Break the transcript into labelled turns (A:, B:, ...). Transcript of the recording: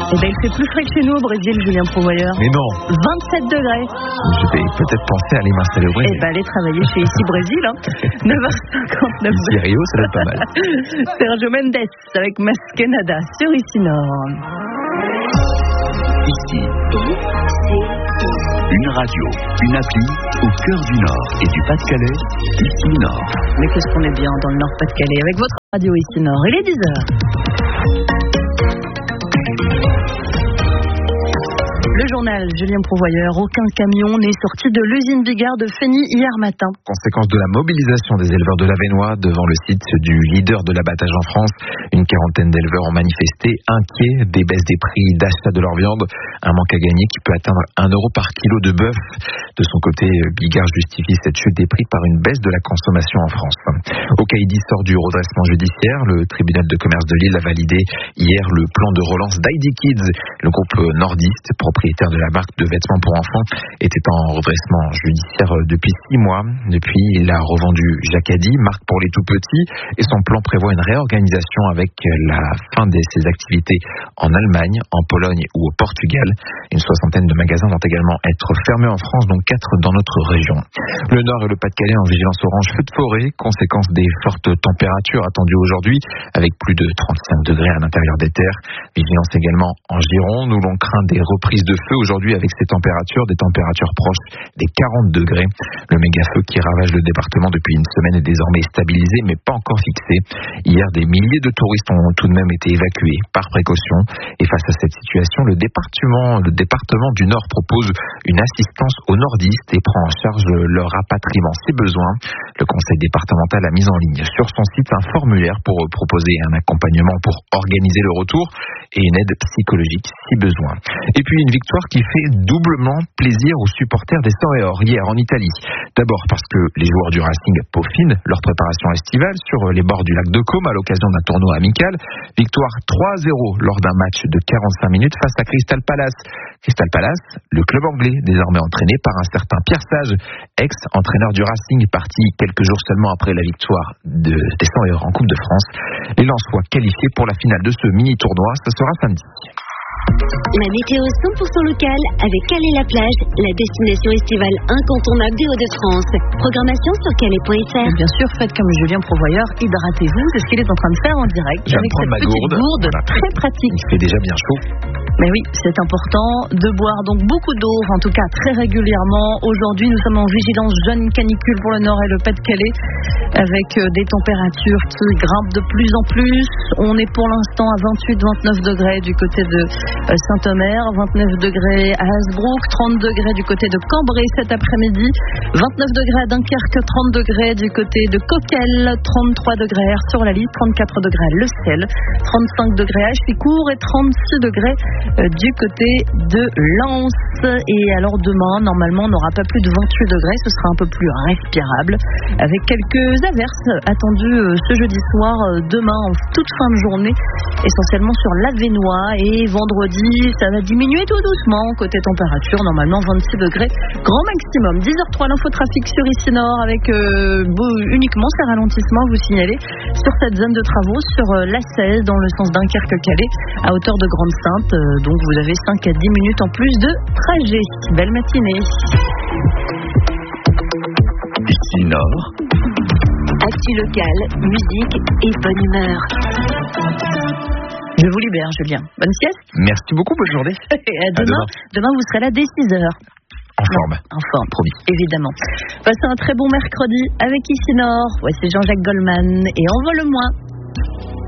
A: Eh ben, il fait plus frais que chez nous au Brésil, Julien Prouvoyeur.
B: Mais non.
A: 27 degrés.
B: Je vais peut-être penser à aller m'installer au Brésil.
A: Eh ben, aller travailler chez ici Brésil, 9h59.
B: Ici Rio, ça doit être pas mal.
A: Sergio Mendes avec Masquenada sur Ici Nord.
C: Ici, une radio, une appli au cœur du Nord et du Pas-de-Calais, Ici Nord.
A: Mais qu'est-ce qu'on est bien dans le Nord-Pas-de-Calais avec votre radio Ici Nord. Il est 10h. Le journal, Julien Prouvoyeur, aucun camion n'est sorti de l'usine Bigard de Fény hier matin.
B: Conséquence de la mobilisation des éleveurs de l'Avesnois devant le site du leader de l'abattage en France. Une quarantaine d'éleveurs ont manifesté, inquiets des baisses des prix d'achat de leur viande. Un manque à gagner qui peut atteindre 1 euro par kilo de bœuf. De son côté, Bigard justifie cette chute des prix par une baisse de la consommation en France. Okaïdi sort du redressement judiciaire. Le tribunal de commerce de Lille a validé hier le plan de relance d'ID Kids. Le groupe nordiste, propriétaire de la marque de vêtements pour enfants, était en redressement judiciaire depuis 6 mois. Depuis, il a revendu Jacadi, marque pour les tout petits, et son plan prévoit une réorganisation avec la fin de ses activités en Allemagne, en Pologne ou au Portugal. Une 60aine de magasins vont également être fermés en France, dont 4 dans notre région. Le Nord et le Pas-de-Calais en vigilance orange feu de forêt, conséquence des fortes températures attendues aujourd'hui, avec plus de 35 degrés à l'intérieur des terres. Vigilance également en Gironde, où l'on craint des reprises de feu aujourd'hui avec ces températures, des températures proches des 40 degrés. Le méga-feu qui ravage le département depuis une semaine est désormais stabilisé, mais pas encore fixé. Hier, des milliers de touristes ont tout de même été évacués par précaution. Et face à cette situation, le département du Nord propose une assistance aux nordistes et prend en charge leur rapatriement si besoin. Le conseil départemental a mis en ligne sur son site un formulaire pour proposer un accompagnement pour organiser le retour et une aide psychologique si besoin. Et puis une victoire qui fait doublement plaisir aux supporters des 100 et or hier en Italie. D'abord parce que les joueurs du Racing peaufinent leur préparation estivale sur les bords du lac de Côme à l'occasion d'un tournoi amical. Victoire 3-0 lors d'un match de 45 minutes face à Crystal Palace. Crystal Palace, le club anglais désormais entraîné par un certain Pierre Sage, ex-entraîneur du Racing, parti quelques jours seulement après la victoire des 100 et or en Coupe de France. Les Lensois qualifiés pour la finale de ce mini-tournoi, ce sera samedi.
D: La météo 100% locale avec Calais-la-Plage, la destination estivale incontournable des Hauts-de-France. Programmation sur calais.fr.
A: Bien sûr, faites comme Julien Prouvoyeur, hydratez-vous, c'est ce qu'il est en train de faire en direct.
B: Je viens
A: avec
B: de prendre
A: cette
B: ma
A: petite gourde
B: voilà.
A: très pratique.
B: Il fait déjà bien chaud.
A: Mais oui, c'est important de boire donc beaucoup d'eau, en tout cas très régulièrement. Aujourd'hui, nous sommes en vigilance jaune canicule pour le Nord et le Pas-de-Calais, avec des températures qui grimpent de plus en plus. On est pour l'instant à 28-29 degrés du côté de Saint-Omer, 29 degrés à Hasbrook, 30 degrés du côté de Cambrai cet après-midi, 29 degrés à Dunkerque, 30 degrés du côté de Coquel, 33 degrés à Aire-sur-la-Lys, 34 degrés à Le Sel, 35 degrés à Chicourt et 36 degrés du côté de Lens. Et alors demain, normalement, on n'aura pas plus de 28 degrés, ce sera un peu plus respirable, avec quelques averses attendues ce jeudi soir, demain en toute fin de journée, essentiellement sur l'Avesnois, et vendredi, ça va diminuer tout doucement côté température, normalement 26 degrés, grand maximum. 10h03, l'infotrafic sur Ici Nord, avec uniquement ces ralentissements, vous signalez, sur cette zone de travaux, sur l'A16, dans le sens Dunkerque-Calais, à hauteur de Grande-Sainte. Donc vous avez 5 à 10 minutes en plus de trajet. Belle matinée.
C: Ici Nord.
D: Actu locale, musique et bonne humeur.
A: Je vous libère, Julien. Bonne sieste.
B: Merci beaucoup, bonne journée.
A: Et demain, vous serez là dès 6h.
B: En forme.
A: En forme,
B: promis.
A: Évidemment. Passez un très bon mercredi avec Ici Nord. Voici Jean-Jacques Goldman et Envole-moi.